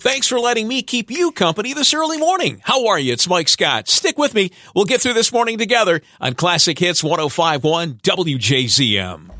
Thanks for letting me keep you company this early morning. How are you? It's Mike Scott. Stick with me. We'll get through this morning together on Classic Hits 105.1 WJZM.